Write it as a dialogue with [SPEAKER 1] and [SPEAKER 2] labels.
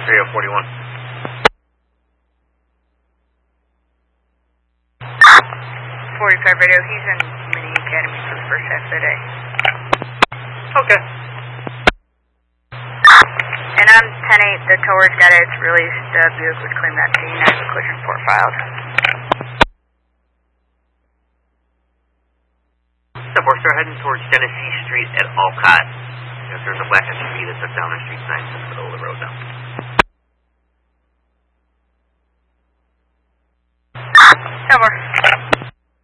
[SPEAKER 1] 3041.
[SPEAKER 2] 45 radio, he's in Mini Academy for the first half of the day.
[SPEAKER 1] Okay.
[SPEAKER 2] And on 10-8, the tower's got its release. The Buick would claim that scene as a collision report filed.
[SPEAKER 1] We're still heading towards Genesee Street at Alcott. There's a black SUV that took down our street sign in the middle of the road now.